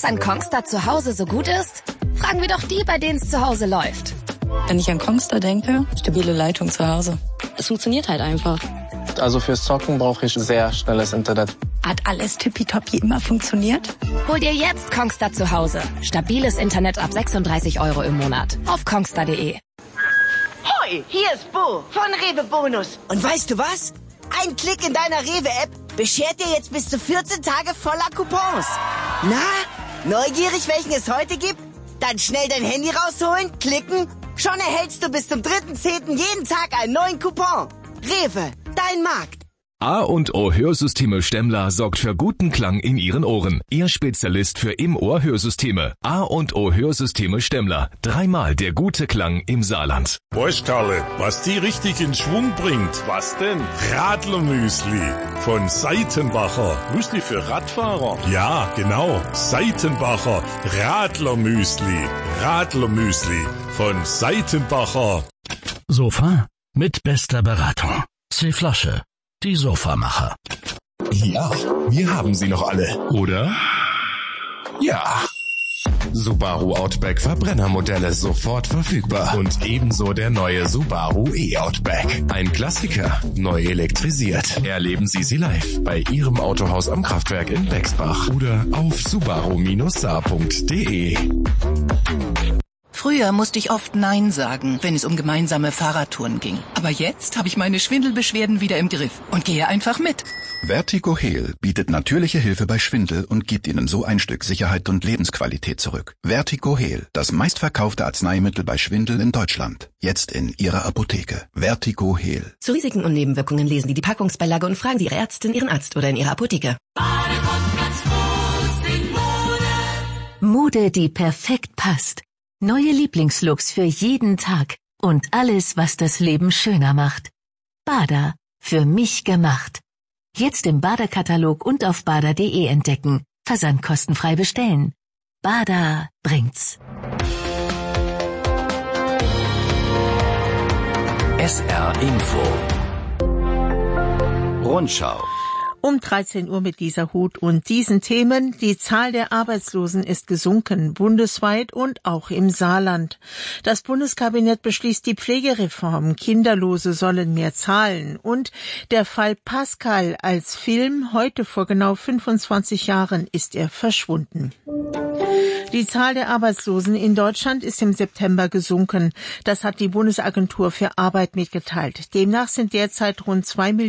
Was an Kongstar zu Hause so gut ist? Fragen wir doch die, bei denen es zu Hause läuft. Wenn ich an Kongstar denke, stabile Leitung zu Hause. Es funktioniert halt einfach. Also fürs Zocken brauche ich sehr schnelles Internet. Hat alles tippitoppi immer funktioniert? Hol dir jetzt Kongstar zu Hause. Stabiles Internet ab 36 € im Monat. Auf kongstar.de. Hoi, hier ist Bo von Rewe Bonus. Und weißt du was? Ein Klick in deiner Rewe-App beschert dir jetzt bis zu 14 Tage voller Coupons. Na, neugierig, welchen es heute gibt? Dann schnell dein Handy rausholen, klicken. Schon erhältst du bis zum 3.10. jeden Tag einen neuen Coupon. Rewe, dein Markt. A&O Hörsysteme Stemmler sorgt für guten Klang in Ihren Ohren. Ihr Spezialist für Im-Ohr-Hörsysteme. A&O Hörsysteme Stemmler. 3-mal der gute Klang im Saarland. Weißt Karle, was die richtig in Schwung bringt? Was denn? Radlermüsli von Seitenbacher. Müsli für Radfahrer? Ja, genau. Seitenbacher Radlermüsli. Radlermüsli von Seitenbacher. Sofa mit bester Beratung. C-Flasche. Die Sofamacher. Ja, wir haben sie noch alle, oder? Ja. Subaru Outback Verbrennermodelle sofort verfügbar. Und ebenso der neue Subaru E-Outback. Ein Klassiker, neu elektrisiert. Erleben Sie sie live bei Ihrem Autohaus am Kraftwerk in Bexbach oder auf subaru-saar.de. Früher musste ich oft Nein sagen, wenn es um gemeinsame Fahrradtouren ging. Aber jetzt habe ich meine Schwindelbeschwerden wieder im Griff und gehe einfach mit. Vertigo Heal bietet natürliche Hilfe bei Schwindel und gibt Ihnen so ein Stück Sicherheit und Lebensqualität zurück. Vertigo Heal, das meistverkaufte Arzneimittel bei Schwindel in Deutschland. Jetzt in Ihrer Apotheke. Vertigo Heal. Zu Risiken und Nebenwirkungen lesen Sie die Packungsbeilage und fragen Sie Ihre Ärztin, Ihren Arzt oder in Ihrer Apotheke. Mode, die perfekt passt. Neue Lieblingslooks für jeden Tag und alles, was das Leben schöner macht. Bada, für mich gemacht. Jetzt im Bada-Katalog und auf bada.de entdecken. Versand kostenfrei bestellen. Bada bringt's. SR Info. Rundschau. Um 13 Uhr mit Lisa Huth und diesen Themen. Die Zahl der Arbeitslosen ist gesunken, bundesweit und auch im Saarland. Das Bundeskabinett beschließt die Pflegereform. Kinderlose sollen mehr zahlen. Und der Fall Pascal als Film, heute vor genau 25 Jahren ist er verschwunden. Die Zahl der Arbeitslosen in Deutschland ist im September gesunken. Das hat die Bundesagentur für Arbeit mitgeteilt. Demnach sind derzeit rund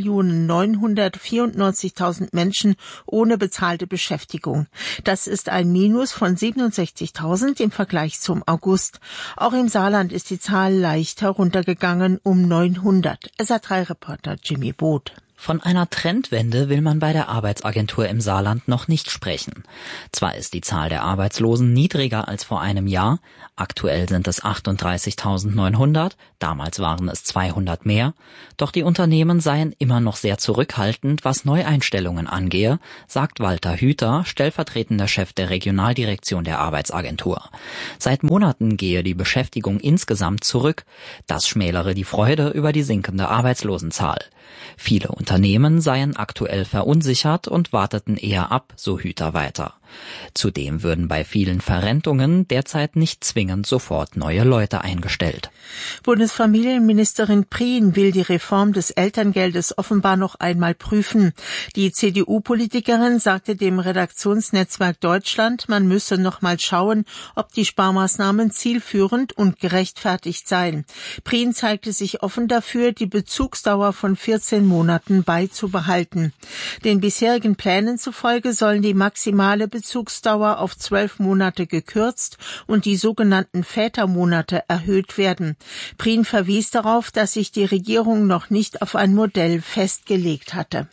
2.994.000 Menschen ohne bezahlte Beschäftigung. Das ist ein Minus von 67.000 im Vergleich zum August. Auch im Saarland ist die Zahl leicht heruntergegangen um 900. SA3-Reporter Jimmy Boot. Von einer Trendwende will man bei der Arbeitsagentur im Saarland noch nicht sprechen. Zwar ist die Zahl der Arbeitslosen niedriger als vor einem Jahr, aktuell sind es 38.900, damals waren es 200 mehr, doch die Unternehmen seien immer noch sehr zurückhaltend, was Neueinstellungen angehe, sagt Walter Hüter, stellvertretender Chef der Regionaldirektion der Arbeitsagentur. Seit Monaten gehe die Beschäftigung insgesamt zurück, das schmälere die Freude über die sinkende Arbeitslosenzahl. Viele Unternehmen seien aktuell verunsichert und warteten eher ab, so Hüter weiter. Zudem würden bei vielen Verrentungen derzeit nicht zwingend sofort neue Leute eingestellt. Bundesfamilienministerin Prien will die Reform des Elterngeldes offenbar noch einmal prüfen. Die CDU-Politikerin sagte dem Redaktionsnetzwerk Deutschland, man müsse noch mal schauen, ob die Sparmaßnahmen zielführend und gerechtfertigt seien. Prien zeigte sich offen dafür, die Bezugsdauer von 14 Monaten beizubehalten. Den bisherigen Plänen zufolge sollen die maximale Bezugsdauer auf 12 Monate gekürzt und die sogenannten Vätermonate erhöht werden. Prien verwies darauf, dass sich die Regierung noch nicht auf ein Modell festgelegt hatte.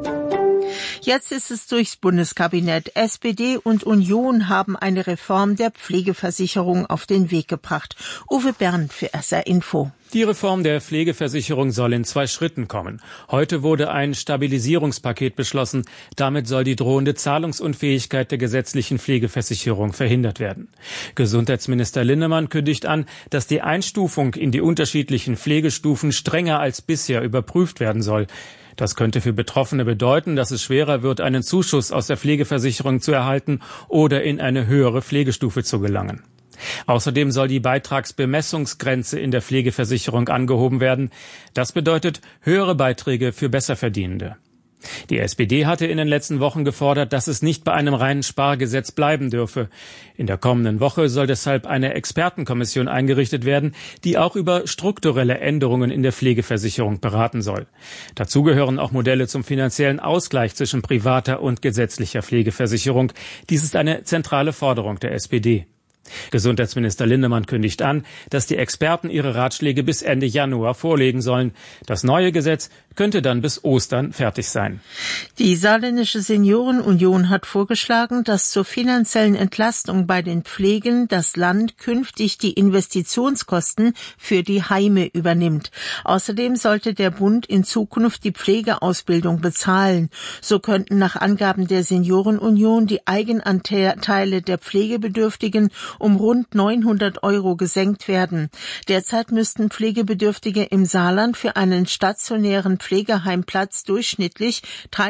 Jetzt ist es durchs Bundeskabinett. SPD und Union haben eine Reform der Pflegeversicherung auf den Weg gebracht. Uwe Berndt für SR Info. Die Reform der Pflegeversicherung soll in 2 Schritten kommen. Heute wurde ein Stabilisierungspaket beschlossen. Damit soll die drohende Zahlungsunfähigkeit der gesetzlichen Pflegeversicherung verhindert werden. Gesundheitsminister Linnemann kündigt an, dass die Einstufung in die unterschiedlichen Pflegestufen strenger als bisher überprüft werden soll. Das könnte für Betroffene bedeuten, dass es schwerer wird, einen Zuschuss aus der Pflegeversicherung zu erhalten oder in eine höhere Pflegestufe zu gelangen. Außerdem soll die Beitragsbemessungsgrenze in der Pflegeversicherung angehoben werden. Das bedeutet höhere Beiträge für Besserverdienende. Die SPD hatte in den letzten Wochen gefordert, dass es nicht bei einem reinen Spargesetz bleiben dürfe. In der kommenden Woche soll deshalb eine Expertenkommission eingerichtet werden, die auch über strukturelle Änderungen in der Pflegeversicherung beraten soll. Dazu gehören auch Modelle zum finanziellen Ausgleich zwischen privater und gesetzlicher Pflegeversicherung. Dies ist eine zentrale Forderung der SPD. Gesundheitsminister Lindemann kündigt an, dass die Experten ihre Ratschläge bis Ende Januar vorlegen sollen. Das neue Gesetz könnte dann bis Ostern fertig sein. Die Saarländische Seniorenunion hat vorgeschlagen, dass zur finanziellen Entlastung bei den Pflegen das Land künftig die Investitionskosten für die Heime übernimmt. Außerdem sollte der Bund in Zukunft die Pflegeausbildung bezahlen. So könnten nach Angaben der Seniorenunion die Eigenanteile der Pflegebedürftigen um rund 900 € gesenkt werden. Derzeit müssten Pflegebedürftige im Saarland für einen stationären Pflegeheimplatz durchschnittlich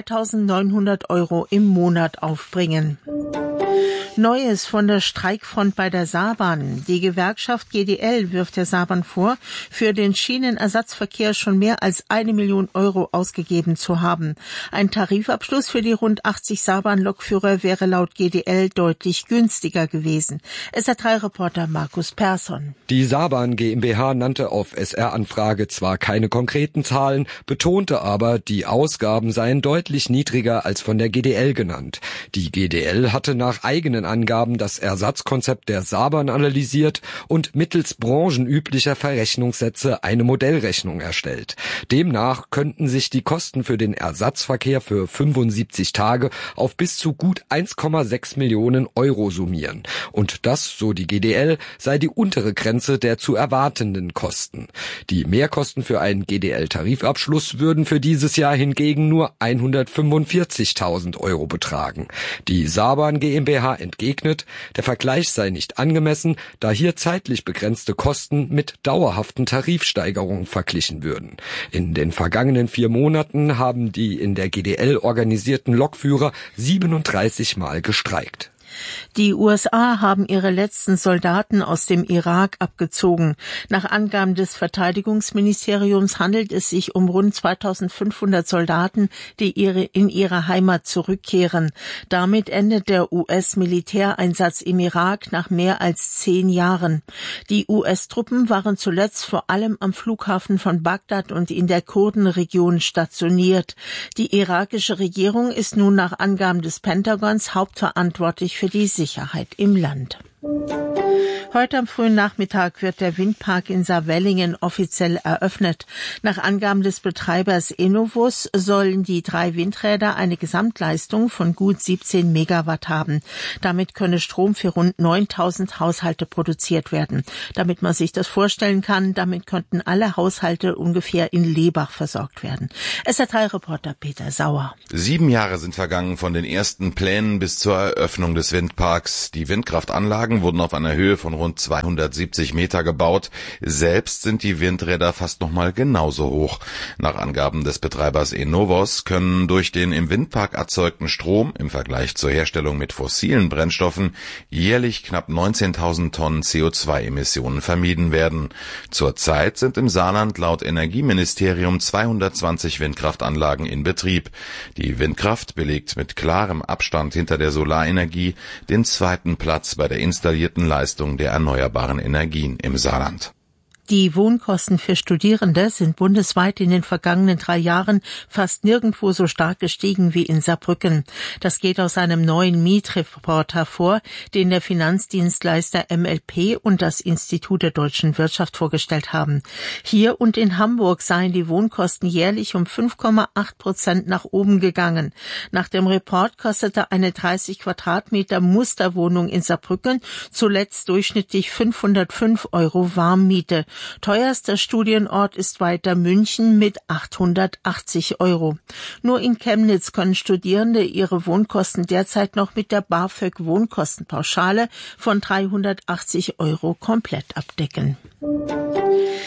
3.900 € im Monat aufbringen. Neues von der Streikfront bei der Saarbahn. Die Gewerkschaft GDL wirft der Saarbahn vor, für den Schienenersatzverkehr schon mehr als 1 Million € ausgegeben zu haben. Ein Tarifabschluss für die rund 80 Saarbahn-Lokführer wäre laut GDL deutlich günstiger gewesen. SR3-Reporter Markus Persson. Die Saarbahn GmbH nannte auf SR-Anfrage zwar keine konkreten Zahlen, betonte aber, die Ausgaben seien deutlich niedriger als von der GDL genannt. Die GDL hatte nach eigenen Angaben das Ersatzkonzept der Saarbahn analysiert und mittels branchenüblicher Verrechnungssätze eine Modellrechnung erstellt. Demnach könnten sich die Kosten für den Ersatzverkehr für 75 Tage auf bis zu gut 1,6 Millionen € summieren. Und das, so die GDL, sei die untere Grenze der zu erwartenden Kosten. Die Mehrkosten für einen GDL-Tarifabschluss würden für dieses Jahr hingegen nur 145.000 € betragen. Die Saarbahn GmbH entgegnet, der Vergleich sei nicht angemessen, da hier zeitlich begrenzte Kosten mit dauerhaften Tarifsteigerungen verglichen würden. In den vergangenen 4 Monaten haben die in der GDL organisierten Lokführer 37 Mal gestreikt. Die USA haben ihre letzten Soldaten aus dem Irak abgezogen. Nach Angaben des Verteidigungsministeriums handelt es sich um rund 2500 Soldaten, die in ihre Heimat zurückkehren. Damit endet der US-Militäreinsatz im Irak nach mehr als 10 Jahren. Die US-Truppen waren zuletzt vor allem am Flughafen von Bagdad und in der Kurdenregion stationiert. Die irakische Regierung ist nun nach Angaben des Pentagons hauptverantwortlich für die Sicherheit im Land. Heute am frühen Nachmittag wird der Windpark in Saarwellingen offiziell eröffnet. Nach Angaben des Betreibers Enovus sollen die 3 Windräder eine Gesamtleistung von gut 17 Megawatt haben. Damit könne Strom für rund 9.000 Haushalte produziert werden. Damit man sich das vorstellen kann, damit könnten alle Haushalte ungefähr in Lebach versorgt werden. SR3-Reporter Peter Sauer. 7 Jahre sind vergangen von den ersten Plänen bis zur Eröffnung des Windparks. Die Windkraftanlagen wurden auf einer Höhe von rund 270 Meter gebaut. Selbst sind die Windräder fast nochmal genauso hoch. Nach Angaben des Betreibers Enovos können durch den im Windpark erzeugten Strom im Vergleich zur Herstellung mit fossilen Brennstoffen jährlich knapp 19.000 Tonnen CO2-Emissionen vermieden werden. Zurzeit sind im Saarland laut Energieministerium 220 Windkraftanlagen in Betrieb. Die Windkraft belegt mit klarem Abstand hinter der Solarenergie den 2. Platz bei der installierten Leistung der erneuerbaren Energien im Saarland. Die Wohnkosten für Studierende sind bundesweit in den vergangenen 3 Jahren fast nirgendwo so stark gestiegen wie in Saarbrücken. Das geht aus einem neuen Mietreport hervor, den der Finanzdienstleister MLP und das Institut der deutschen Wirtschaft vorgestellt haben. Hier und in Hamburg seien die Wohnkosten jährlich um 5,8% nach oben gegangen. Nach dem Report kostete eine 30 Quadratmeter Musterwohnung in Saarbrücken zuletzt durchschnittlich 505 € Warmmiete. Teuerster Studienort ist weiter München mit 880 €. Nur in Chemnitz können Studierende ihre Wohnkosten derzeit noch mit der BAföG-Wohnkostenpauschale von 380 € komplett abdecken.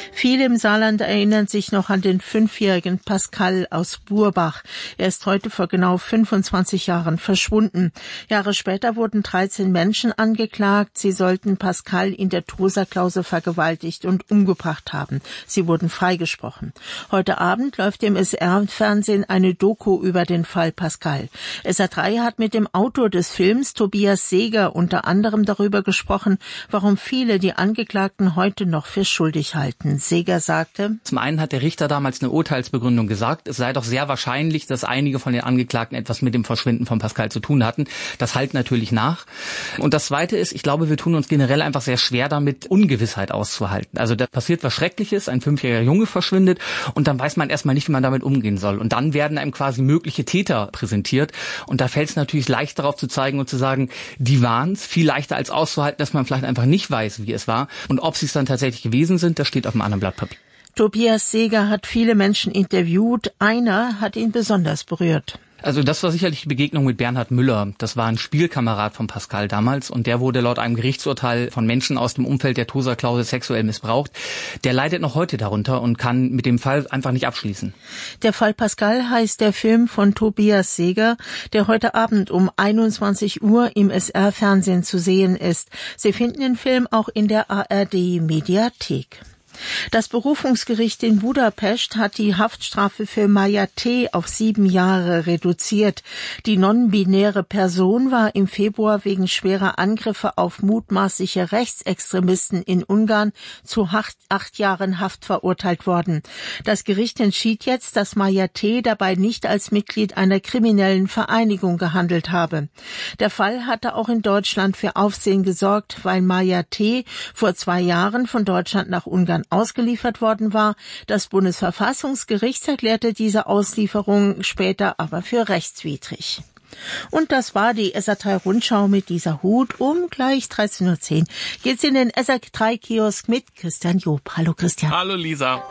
Viele im Saarland erinnern sich noch an den 5-jährigen Pascal aus Burbach. Er ist heute vor genau 25 Jahren verschwunden. Jahre später wurden 13 Menschen angeklagt. Sie sollten Pascal in der Toserklause vergewaltigt und umgebracht haben. Sie wurden freigesprochen. Heute Abend läuft im SR-Fernsehen eine Doku über den Fall Pascal. SR3 hat mit dem Autor des Films, Tobias Seeger, unter anderem darüber gesprochen, warum viele die Angeklagten heute noch für schuldig halten. Seeger sagte: Zum einen hat der Richter damals eine Urteilsbegründung gesagt, es sei doch sehr wahrscheinlich, dass einige von den Angeklagten etwas mit dem Verschwinden von Pascal zu tun hatten. Das halt natürlich nach. Und das Zweite ist, ich glaube, wir tun uns generell einfach sehr schwer damit, Ungewissheit auszuhalten. Also da passiert was Schreckliches, ein 5-jähriger Junge verschwindet und dann weiß man erstmal nicht, wie man damit umgehen soll. Und dann werden einem quasi mögliche Täter präsentiert. Und da fällt es natürlich leicht darauf zu zeigen und zu sagen, die waren es, viel leichter als auszuhalten, dass man vielleicht einfach nicht weiß, wie es war. Und ob sie es dann tatsächlich gewesen sind, das steht auf einem anderen Blatt Papier. Tobias Seeger hat viele Menschen interviewt. Einer hat ihn besonders berührt. Also das war sicherlich die Begegnung mit Bernhard Müller. Das war ein Spielkamerad von Pascal damals und der wurde laut einem Gerichtsurteil von Menschen aus dem Umfeld der Toserklause sexuell missbraucht. Der leidet noch heute darunter und kann mit dem Fall einfach nicht abschließen. Der Fall Pascal heißt der Film von Tobias Seeger, der heute Abend um 21 Uhr im SR-Fernsehen zu sehen ist. Sie finden den Film auch in der ARD-Mediathek. Das Berufungsgericht in Budapest hat die Haftstrafe für Maja T. auf 7 Jahre reduziert. Die non-binäre Person war im Februar wegen schwerer Angriffe auf mutmaßliche Rechtsextremisten in Ungarn zu 8 Jahren Haft verurteilt worden. Das Gericht entschied jetzt, dass Maja T. dabei nicht als Mitglied einer kriminellen Vereinigung gehandelt habe. Der Fall hatte auch in Deutschland für Aufsehen gesorgt, weil Maja T. vor 2 Jahren von Deutschland nach Ungarn ausgeliefert worden war. Das Bundesverfassungsgericht erklärte diese Auslieferung später aber für rechtswidrig. Und das war die SR3-Rundschau mit dieser Hut. Um gleich 13.10 Uhr geht's in den SR3-Kiosk mit Christian Job. Hallo Christian. Hallo Lisa.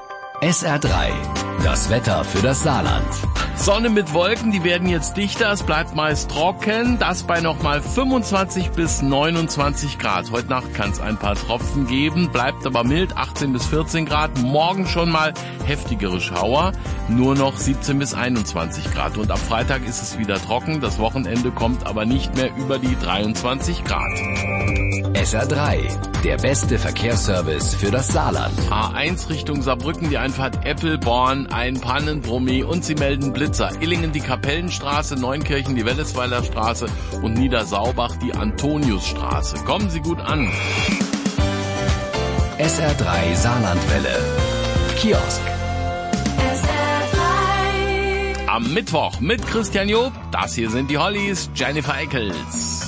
SR3, das Wetter für das Saarland. Sonne mit Wolken, die werden jetzt dichter, es bleibt meist trocken, das bei nochmal 25 bis 29 Grad. Heute Nacht kann es ein paar Tropfen geben, bleibt aber mild, 18 bis 14 Grad. Morgen schon mal heftigere Schauer, nur noch 17 bis 21 Grad. Und am Freitag ist es wieder trocken, das Wochenende kommt aber nicht mehr über die 23 Grad. SR3, der beste Verkehrsservice für das Saarland. A1 Richtung Saarbrücken, die Einfahrt Eppelborn, ein Pannenbrummi und sie melden Blitzer. Illingen die Kapellenstraße, Neunkirchen die Wellesweiler Straße und Niedersaubach die Antoniusstraße. Kommen Sie gut an. SR3 Saarlandwelle. Kiosk. SR3. Am Mittwoch mit Christian Job. Das hier sind die Hollies, Jennifer Eccles.